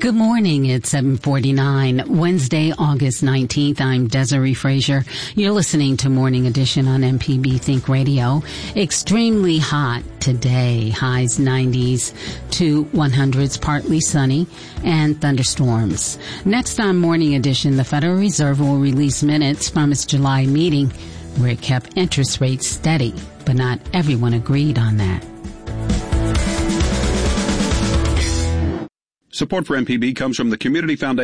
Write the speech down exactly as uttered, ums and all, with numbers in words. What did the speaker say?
Good morning. It's seven forty-nine, Wednesday, August nineteenth. I'm Desiree Frazier. You're listening to Morning Edition on M P B Think Radio. Extremely hot today. Highs nineties to one hundreds, partly sunny, and thunderstorms. Next on Morning Edition, the Federal Reserve will release minutes from its July meeting where it kept interest rates steady, but not everyone agreed on that. Support for M P B comes from the Community Foundation.